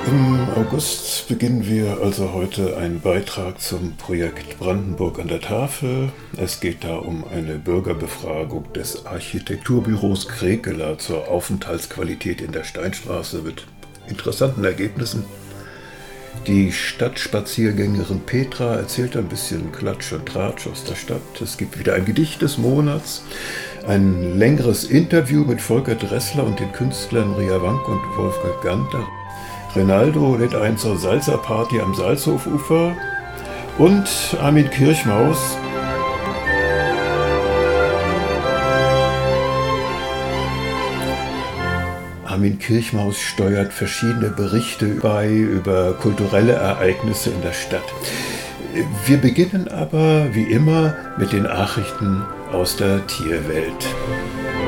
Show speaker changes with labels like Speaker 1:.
Speaker 1: Im August beginnen wir also heute einen Beitrag zum Projekt Brandenburg an der Tafel. Es geht da um eine Bürgerbefragung des Architekturbüros Krekeler zur Aufenthaltsqualität in der Steinstraße mit interessanten Ergebnissen. Die Stadtspaziergängerin Petra erzählt ein bisschen Klatsch und Tratsch aus der Stadt. Es gibt wieder ein Gedicht des Monats, ein längeres Interview mit Volker Dressler und den Künstlern Ria Wank und Wolfgang Ganter. Rinaldo lädt ein zur Salsa-Party am Salzhofufer und Armin Kirchmaus steuert verschiedene Berichte bei über kulturelle Ereignisse in der Stadt. Wir beginnen aber wie immer mit den Nachrichten aus der Tierwelt.